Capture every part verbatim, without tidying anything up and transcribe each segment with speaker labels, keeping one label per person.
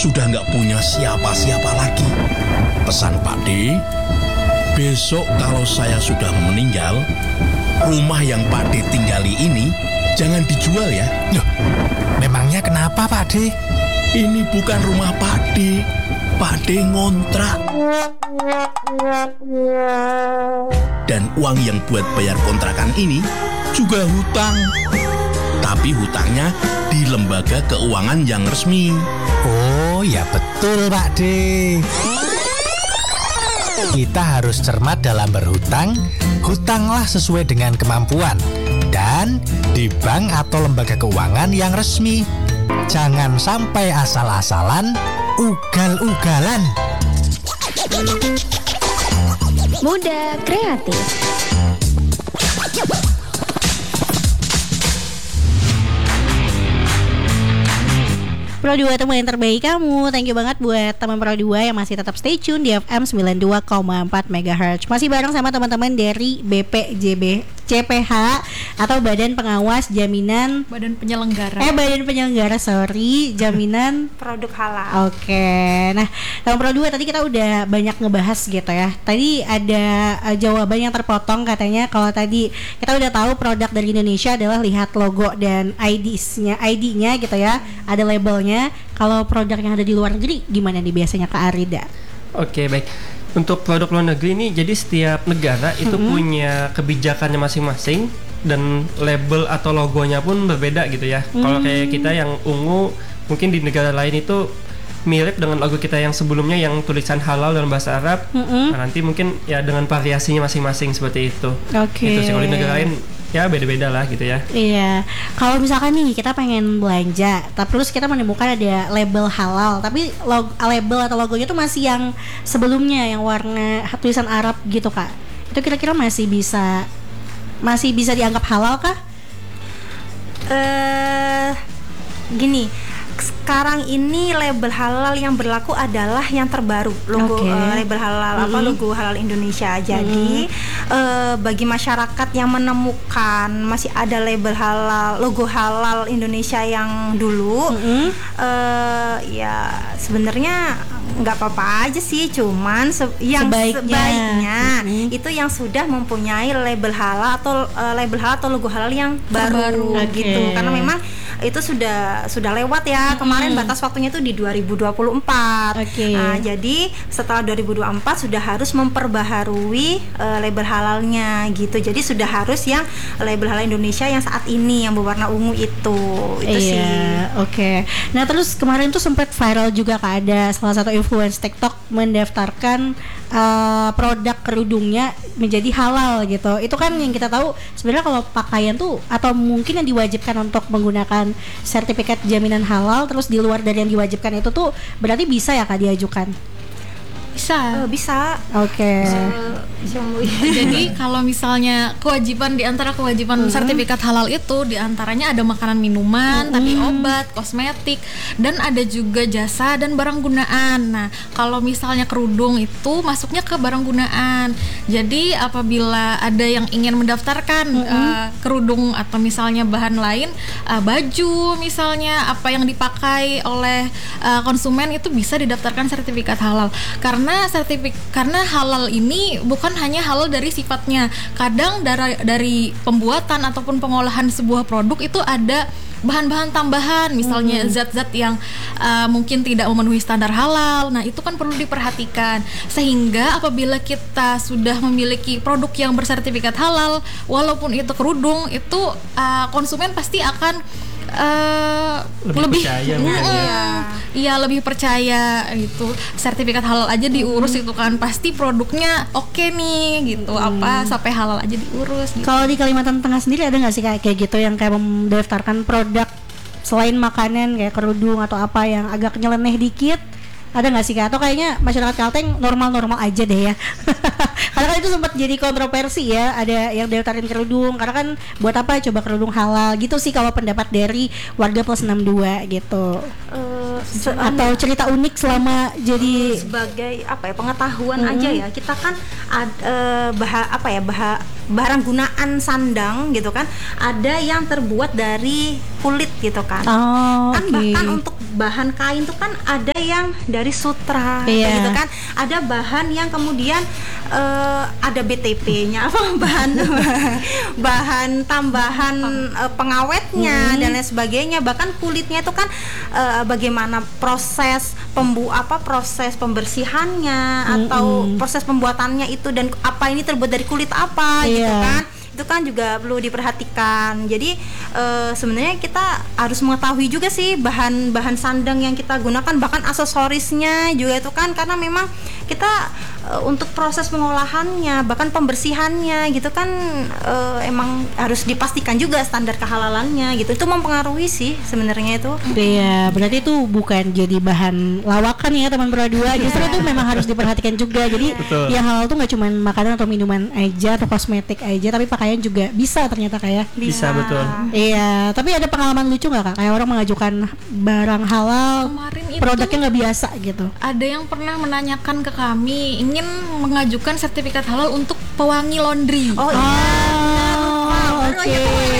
Speaker 1: sudah nggak punya siapa-siapa lagi. Pesan Pak D, besok kalau saya sudah meninggal, rumah yang Pak D tinggali ini jangan dijual ya.
Speaker 2: Loh, memangnya kenapa Pak D?
Speaker 1: Ini bukan rumah Pak D, Pak D ngontrak. Dan uang yang buat bayar kontrakan ini juga hutang. Tapi hutangnya di lembaga keuangan yang resmi.
Speaker 2: Oh ya betul Pak D. Kita harus cermat dalam berhutang. Hutanglah sesuai dengan kemampuan dan di bank atau lembaga keuangan yang resmi. Jangan sampai asal-asalan, ugal-ugalan.
Speaker 3: Muda kreatif.
Speaker 4: Pro dua teman yang terbaik kamu. Thank you banget buat teman Pro dua yang masih tetap stay tune di F M sembilan puluh dua koma empat megahertz. Masih bareng sama teman-teman dari B P J B C P H atau Badan Pengawas Jaminan
Speaker 5: Badan Penyelenggara.
Speaker 4: Eh Badan Penyelenggara sorry Jaminan
Speaker 5: Produk Halal.
Speaker 4: Oke. Nah, teman Pro dua tadi kita udah banyak ngebahas gitu ya. Tadi ada uh, jawaban yang terpotong katanya kalau tadi kita udah tahu produk dari Indonesia adalah lihat logo dan I D-nya, I D-nya gitu ya. Ada labelnya. Kalau produk yang ada di luar negeri gimana nih biasanya Kak Arida?
Speaker 6: Oke, baik. Untuk produk luar negeri ini jadi setiap negara itu mm-hmm. punya kebijakannya masing-masing dan label atau logonya pun berbeda gitu ya. Mm. Kalau kayak kita yang ungu mungkin di negara lain itu mirip dengan logo kita yang sebelumnya yang tulisan halal dalam bahasa Arab. Mm-hmm. Nah, nanti mungkin ya dengan variasinya masing-masing seperti itu. Oke. Okay. Itu sih kalau di negara lain ya beda-beda lah gitu ya.
Speaker 4: Iya. Kalau misalkan nih kita pengen belanja, terus kita menemukan ada label halal, tapi log- label atau logonya tuh masih yang sebelumnya yang warna tulisan Arab gitu Kak. Itu kira-kira masih bisa masih bisa dianggap halal kah?
Speaker 5: Eh, uh, gini. Sekarang ini label halal yang berlaku adalah yang terbaru logo okay. uh, label halal mm-hmm. apa logo halal Indonesia. Jadi mm-hmm. uh, bagi masyarakat yang menemukan masih ada label halal logo halal Indonesia yang dulu mm-hmm. uh, ya sebenarnya nggak apa-apa aja sih, cuman se- yang sebaiknya, sebaiknya mm-hmm. itu yang sudah mempunyai label halal atau uh, label halal atau logo halal yang baru okay. gitu, karena memang itu sudah sudah lewat ya. Kemarin hmm. batas waktunya itu di dua ribu dua puluh empat. Okay. Nah, jadi setelah dua ribu dua puluh empat sudah harus memperbaharui uh, label halalnya gitu. Jadi sudah harus yang label halal Indonesia yang saat ini yang berwarna ungu itu. Itu
Speaker 4: iya,
Speaker 5: sih.
Speaker 4: Oke. Okay. Nah, terus kemarin tuh sempat viral juga Kak, ada salah satu influencer TikTok mendaftarkan uh, produk kerudungnya menjadi halal gitu. Itu kan yang kita tahu sebenarnya kalau pakaian tuh atau mungkin yang diwajibkan untuk menggunakan sertifikat jaminan halal, terus di luar dari yang diwajibkan itu tuh berarti bisa ya Kak diajukan?
Speaker 5: Bisa. Uh, bisa.
Speaker 4: Oke. Okay.
Speaker 5: Jadi kalau misalnya kewajiban di antara kewajiban hmm. sertifikat halal itu di antaranya ada makanan minuman, hmm. tapi obat, kosmetik, dan ada juga jasa dan barang gunaan. Nah, kalau misalnya kerudung itu masuknya ke barang gunaan. Jadi apabila ada yang ingin mendaftarkan hmm. uh, kerudung atau misalnya bahan lain, uh, baju misalnya apa yang dipakai oleh uh, konsumen itu bisa didaftarkan sertifikat halal. Karena Karena sertifik karena halal ini bukan hanya halal dari sifatnya. Kadang dari dari pembuatan ataupun pengolahan sebuah produk itu ada bahan-bahan tambahan, misalnya hmm. zat-zat yang uh, mungkin tidak memenuhi standar halal. Nah, itu kan perlu diperhatikan. Sehingga apabila kita sudah memiliki produk yang bersertifikat halal, walaupun itu kerudung, itu uh, konsumen pasti akan Uh,
Speaker 6: lebih,
Speaker 5: lebih
Speaker 6: percaya
Speaker 5: uh, iya. iya lebih percaya gitu. Sertifikat halal aja diurus hmm. itu kan pasti produknya oke okay nih gitu. Hmm. Apa sampai halal aja diurus gitu.
Speaker 4: Kalau di Kalimantan Tengah sendiri ada nggak sih kayak kayak gitu yang kayak mendaftarkan produk selain makanan kayak kerudung atau apa yang agak nyeleneh dikit? Ada nggak sih Kak? Atau kayaknya masyarakat Kalteng normal-normal aja deh ya? Karena kan itu sempat jadi kontroversi ya. Ada yang daftarin kerudung karena kan buat apa coba kerudung halal gitu sih kalau pendapat dari warga plus enam puluh dua gitu. Uh, se- Atau cerita unik selama jadi
Speaker 5: sebagai apa ya pengetahuan hmm. aja ya. Kita kan ad, uh, bah apa ya bah barang gunaan sandang gitu kan. Ada yang terbuat dari kulit gitu kan.
Speaker 4: Oh,
Speaker 5: kan
Speaker 4: okay.
Speaker 5: bahkan untuk
Speaker 7: bahan kain tuh kan ada yang dari sutra,
Speaker 4: Iya.
Speaker 7: gitu kan. Ada bahan yang kemudian uh, ada B T P-nya, apa bahan bahan tambahan uh, pengawetnya dan lain sebagainya. Bahkan kulitnya itu kan uh, bagaimana proses pembu apa proses pembersihannya atau proses pembuatannya itu, dan apa ini terbuat dari kulit apa, gitu
Speaker 4: Iya.
Speaker 7: kan. Itu kan juga perlu diperhatikan. Jadi e, sebenarnya kita harus mengetahui juga sih bahan-bahan sandang yang kita gunakan, bahkan aksesorisnya juga itu kan, karena memang kita e, untuk proses pengolahannya bahkan pembersihannya gitu kan e, emang harus dipastikan juga standar kehalalannya gitu. Itu mempengaruhi sih sebenarnya itu.
Speaker 4: Iya, berarti itu bukan jadi bahan lawakan ya teman berdua. Justru itu memang harus diperhatikan juga. Jadi
Speaker 6: Betul.
Speaker 4: yang halal tuh nggak cuma makanan atau minuman aja atau kosmetik aja, tapi pakaian juga bisa ternyata kayak.
Speaker 6: Bisa betul.
Speaker 4: Iya, tapi ada pengalaman lucu nggak kak? Kayak orang mengajukan barang halal,
Speaker 5: Kemarin itu
Speaker 4: produknya nggak biasa gitu.
Speaker 5: ada yang pernah menanyakan ke kami ingin mengajukan sertifikat halal untuk pewangi laundry.
Speaker 7: Oh iya.
Speaker 4: Oh, oke.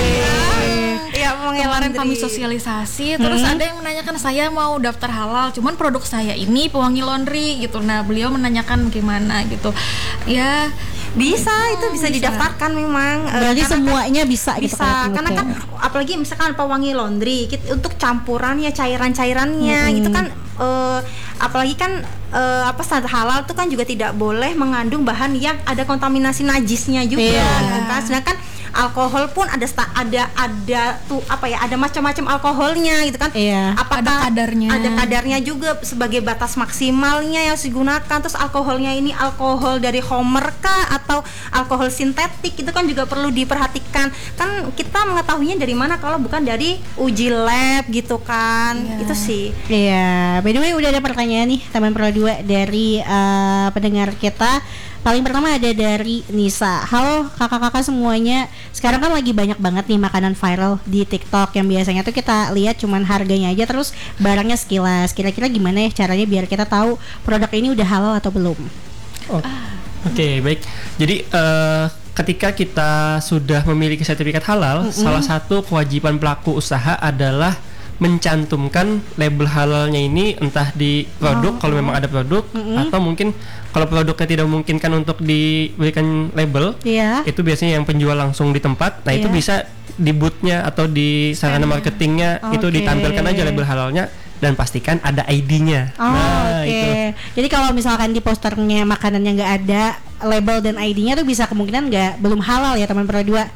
Speaker 7: Iya,
Speaker 5: Kemarin kami sosialisasi, terus ada yang menanyakan saya mau daftar halal, cuman produk saya ini pewangi laundry gitu. Nah, beliau menanyakan gimana gitu. Ya,
Speaker 7: bisa, itu bisa, didaftarkan memang. Eh,
Speaker 4: Berarti
Speaker 7: karena kan-
Speaker 4: semuanya bisa, gitu
Speaker 7: bisa
Speaker 4: kan,
Speaker 7: karena kan
Speaker 4: produknya.
Speaker 7: apalagi misalkan pewangi laundry kit- untuk campurannya, cairan-cairannya gitu kan, eh, apalagi kan eh, apa standar halal itu kan juga tidak boleh mengandung bahan yang ada kontaminasi najisnya juga,
Speaker 4: Iya.
Speaker 7: gitu kan. Sedangkan alkohol pun ada sta- ada ada tuh apa ya, ada macam-macam alkoholnya gitu kan.
Speaker 4: Iya.
Speaker 7: Apakah
Speaker 5: Ada kadarnya.
Speaker 7: ada kadarnya juga sebagai batas maksimalnya yang harus digunakan. Terus alkoholnya ini alkohol dari Homer kah atau alkohol sintetik, itu kan juga perlu diperhatikan. Kan kita mengetahuinya dari mana kalau bukan dari uji lab gitu kan. Itu sih.
Speaker 4: Iya, by the way udah ada pertanyaan nih teman Pro dua dari eh, pendengar kita. Paling pertama ada dari Nisa. Halo kakak-kakak semuanya. Sekarang kan lagi banyak banget nih makanan viral di TikTok yang biasanya tuh kita lihat cuman harganya aja, terus barangnya sekilas. Kira-kira gimana ya caranya biar kita tahu produk ini udah halal atau belum?
Speaker 6: Oh, Oke, baik. Jadi eh, ketika kita sudah memiliki sertifikat halal, salah satu kewajiban pelaku usaha adalah mencantumkan label halalnya ini, entah di produk kalau memang ada produk, atau mungkin kalau produknya tidak memungkinkan untuk diberikan label,
Speaker 4: Iya.
Speaker 6: itu biasanya yang penjual langsung di tempat. Nah, itu
Speaker 4: Iya.
Speaker 6: bisa di boothnya atau di sarana marketingnya itu
Speaker 4: Oke.
Speaker 6: ditampilkan aja label halalnya, dan pastikan ada I D-nya.
Speaker 4: Oh,
Speaker 6: Nah,
Speaker 4: oke.
Speaker 6: itu.
Speaker 4: Jadi kalau misalkan di posternya makanannya nggak ada label dan I D-nya tuh bisa kemungkinan nggak belum halal ya teman Pro dua.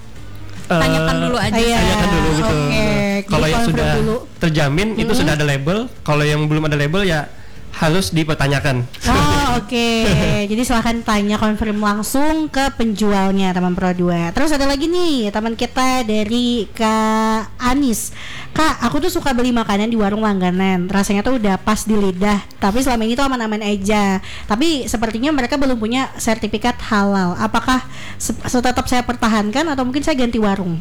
Speaker 5: tanyakan dulu aja.
Speaker 4: Iya.
Speaker 6: Tanyakan dulu gitu.
Speaker 4: Oke.
Speaker 6: Kalau
Speaker 4: Jadi
Speaker 6: yang
Speaker 4: confirm
Speaker 6: sudah
Speaker 4: dulu.
Speaker 6: terjamin itu sudah ada label. Kalau yang belum ada label ya harus dipertanyakan.
Speaker 4: Oh, oke. Jadi silahkan tanya confirm langsung ke penjualnya teman Pro dua. Terus ada lagi nih teman kita dari Kak Anis. Kak, aku tuh suka beli makanan di warung langganan. Rasanya tuh udah pas di lidah. Tapi selama ini tuh aman-aman aja. Tapi sepertinya mereka belum punya sertifikat halal. Apakah se- tetap saya pertahankan atau mungkin saya ganti warung?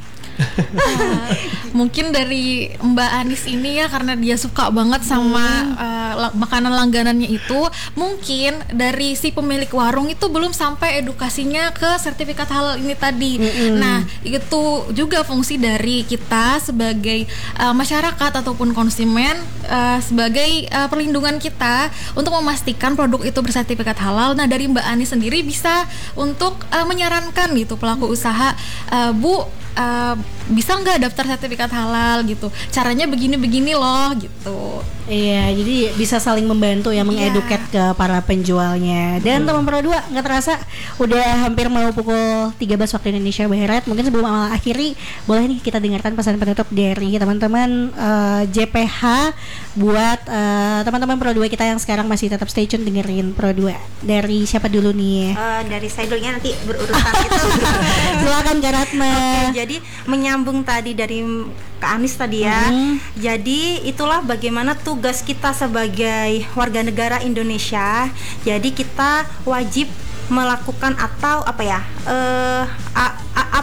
Speaker 5: Mungkin dari Mbak Anis ini ya, karena dia suka banget sama uh, la- makanan langganannya itu, mungkin dari si pemilik warung itu belum sampai edukasinya ke sertifikat halal ini tadi. Nah, itu juga fungsi dari kita sebagai uh, masyarakat ataupun konsumen, uh, sebagai uh, perlindungan kita untuk memastikan produk itu bersertifikat halal. Nah, dari Mbak Anis sendiri bisa untuk uh, menyarankan gitu pelaku usaha, uh, Bu, Uh, bisa nggak daftar sertifikat halal gitu, caranya begini-begini loh gitu.
Speaker 4: Iya, jadi bisa saling membantu ya, mengeduket ke para penjualnya. Dan teman Pro dua, nggak terasa udah hampir mau pukul tiga belas waktu Indonesia Barat. Mungkin sebelum awal akhiri, boleh nih kita dengarkan pesan penutup dari teman-teman uh, J P H buat uh, teman-teman Pro dua kita yang sekarang masih tetap stay tune dengerin Pro dua. Dari siapa dulu nih?
Speaker 7: Eh, dari saya dulu ya, nanti berurutan gitu.
Speaker 4: Silakan Kak Ratma.
Speaker 7: Oke, jadi menyambung tadi dari Kak Anis tadi ya.
Speaker 4: Mhm.
Speaker 7: Jadi itulah bagaimana tugas kita sebagai warga negara Indonesia. Jadi kita wajib melakukan atau apa ya? eh a- a- apa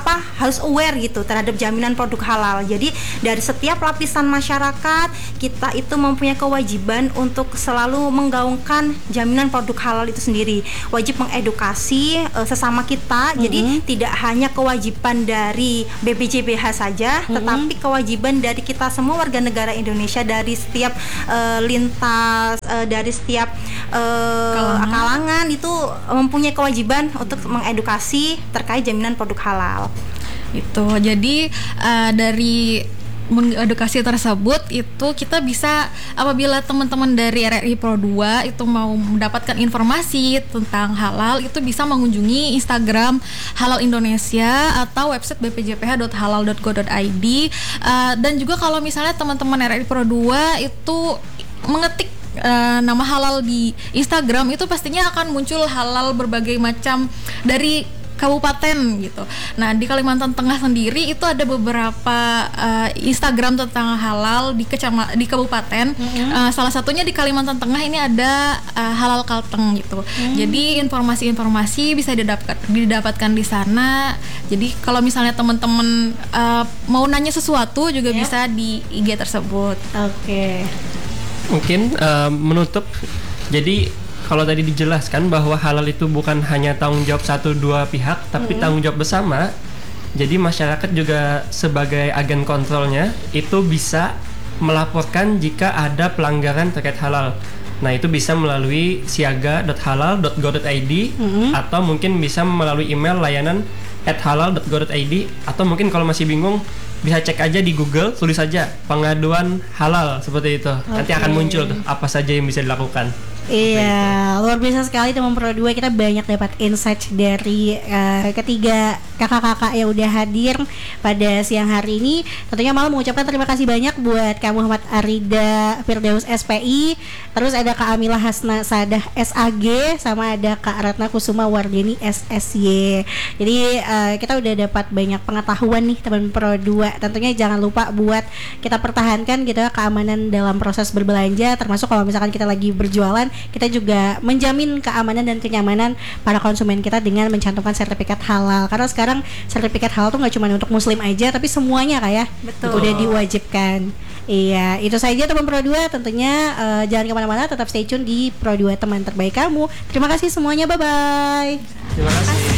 Speaker 7: apa harus aware gitu terhadap jaminan produk halal. Jadi dari setiap lapisan masyarakat kita itu mempunyai kewajiban untuk selalu menggaungkan jaminan produk halal itu sendiri. Wajib mengedukasi uh, sesama kita. Mm-hmm. Jadi tidak hanya kewajiban dari B P J B H saja, mm-hmm. tetapi kewajiban dari kita semua warga negara Indonesia, dari setiap uh, lintas, uh, dari setiap uh, kalangan. kalangan itu mempunyai kewajiban untuk mengedukasi terkait jaminan produk halal.
Speaker 5: Itu jadi uh, dari mengedukasi tersebut itu kita bisa, apabila teman-teman dari R R I Pro dua itu mau mendapatkan informasi tentang halal, itu bisa mengunjungi Instagram Halal Indonesia atau website b p j p h dot halal dot go dot i d. Uh, dan juga kalau misalnya teman-teman R R I Pro dua itu mengetik Uh, nama halal di Instagram, itu pastinya akan muncul halal berbagai macam dari kabupaten gitu. Nah, di Kalimantan Tengah sendiri itu ada beberapa uh, Instagram tentang halal di kecama di kabupaten. Mm-hmm. Uh, salah satunya di Kalimantan Tengah ini ada uh, Halal Kalteng gitu. Mm. Jadi informasi-informasi bisa didapatkan didapatkan di sana. Jadi kalau misalnya teman-teman uh, mau nanya sesuatu juga yeah. bisa di I G tersebut.
Speaker 4: Oke. Okay.
Speaker 6: Mungkin uh, menutup, jadi kalau tadi dijelaskan bahwa halal itu bukan hanya tanggung jawab satu dua pihak, tapi mm-hmm. tanggung jawab bersama. Jadi masyarakat juga sebagai agen kontrolnya itu bisa melaporkan jika ada pelanggaran terkait halal. Nah, itu bisa melalui siaga dot halal dot go dot i d, mm-hmm. atau mungkin bisa melalui email layanan at halal dot go dot i d, atau mungkin kalau masih bingung bisa cek aja di Google, tulis saja pengaduan halal seperti itu. Okay. Nanti akan muncul tuh apa saja yang bisa dilakukan.
Speaker 4: Iya, luar biasa sekali teman Pro dua. Kita banyak dapat insight dari uh, ketiga kakak-kakak yang udah hadir pada siang hari ini. Tentunya malam mengucapkan terima kasih banyak buat Kak Muhammad Arida Firdaus S P I, terus ada Kak Amila Hasna Sadah S A G, sama ada Kak Ratna Kusuma Wardeni S S Y. Jadi uh, kita udah dapat banyak pengetahuan nih teman Pro dua. Tentunya jangan lupa buat kita pertahankan gitu ya keamanan dalam proses berbelanja, termasuk kalau misalkan kita lagi berjualan, kita juga menjamin keamanan dan kenyamanan para konsumen kita dengan mencantumkan sertifikat halal. Karena sekarang sertifikat halal tuh nggak cuma untuk muslim aja, tapi semuanya kayak udah diwajibkan. Iya, itu saja teman Pro dua. Tentunya uh, jangan kemana-mana, tetap stay tune di Pro dua, teman terbaik kamu. Terima kasih semuanya, bye bye.
Speaker 6: Terima kasih.